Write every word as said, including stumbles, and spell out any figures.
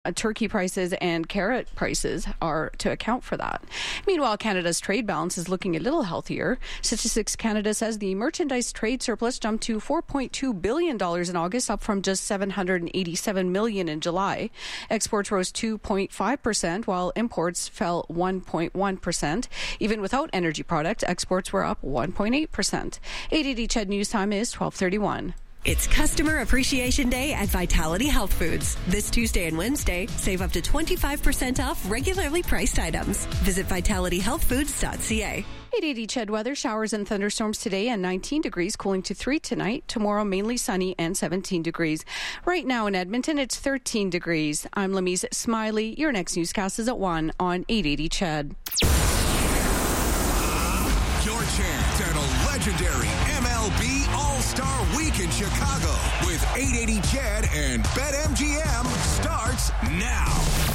Uh, turkey prices and carrot prices are to account for that. Meanwhile, Canada's trade balance is looking a little healthier. Statistics Canada says the merchandise trade surplus jumped to four point two billion dollars in August, up from just seven hundred eighty-seven million dollars in July. Exports rose two point five percent, while imports fell one point one percent. Even without energy products, exports were up one point eight percent. eight eighty C H E D News Time is twelve thirty-one. It's Customer Appreciation Day at Vitality Health Foods. This Tuesday and Wednesday, save up to twenty-five percent off regularly priced items. Visit vitality health foods dot c a. eight eighty C H E D weather, showers and thunderstorms today and nineteen degrees, cooling to three tonight. Tomorrow, mainly sunny and seventeen degrees. Right now in Edmonton, it's thirteen degrees. I'm Lamise Smiley. Your next newscast is at one on eight eighty C H E D. Your chance at a legendary M L B All-Star Week in Chicago with eight eighty C H E D and BetMGM starts now.